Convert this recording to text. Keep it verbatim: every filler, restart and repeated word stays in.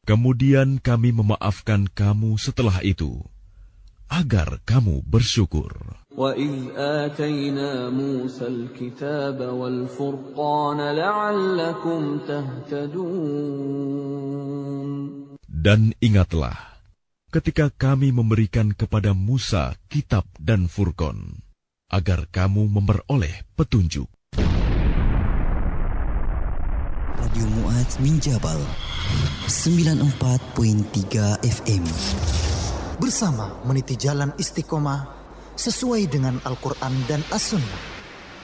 Kemudian kami memaafkan kamu setelah itu, agar kamu bersyukur. وَإِذْ آتَيْنَا مُوسَى الْكِتَابَ وَالْفُرْقَانَ لَعَلَّكُمْ تَهْتَدُونَ. Dan ingatlah, ketika kami memberikan kepada Musa kitab dan Furqan, agar kamu memperoleh petunjuk. Radio Mu'adz min Jabal sembilan puluh empat koma tiga F M. Bersama meniti jalan istiqomah sesuai dengan Al-Quran dan As-Sunnah.